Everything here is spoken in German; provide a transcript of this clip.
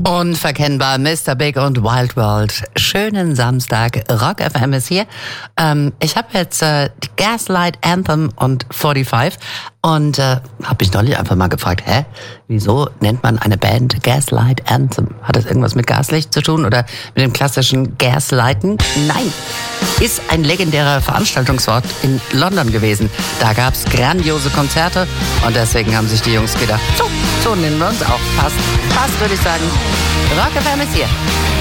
Unverkennbar, Mr. Big und Wild World. Schönen Samstag, Rock FM ist hier. Ich habe jetzt die Gaslight Anthem und 45 und habe mich neulich einfach mal gefragt, wieso nennt man eine Band Gaslight Anthem? Hat das irgendwas mit Gaslicht zu tun oder mit dem klassischen Gaslighten? Nein, ist ein legendärer Veranstaltungsort in London gewesen. Da gab's grandiose Konzerte und deswegen haben sich die Jungs gedacht, so nennen wir uns auch. Passt, würde ich sagen. Rock FM ist hier.